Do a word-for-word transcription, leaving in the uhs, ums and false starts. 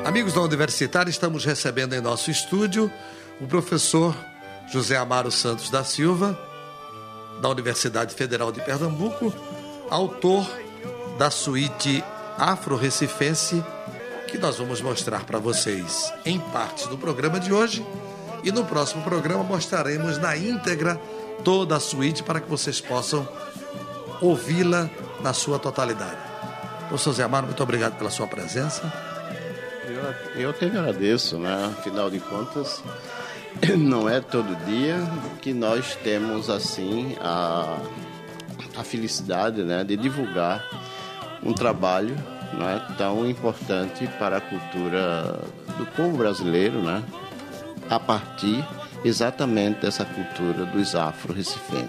Amigos da Universitária, estamos recebendo em nosso estúdio o professor José Amaro Santos da Silva, da Universidade Federal de Pernambuco, autor da suíte afro-recifense, que nós vamos mostrar para vocês em partes do programa de hoje, e no próximo programa mostraremos na íntegra toda a suíte para que vocês possam ouvi-la na sua totalidade. Professor José Amaro, muito obrigado pela sua presença. Eu, eu que agradeço, né? Afinal de contas, não é todo dia que nós temos assim a, a felicidade, né, de divulgar um trabalho, né, tão importante para a cultura do povo brasileiro, né, a partir exatamente dessa cultura dos afro-recifenses.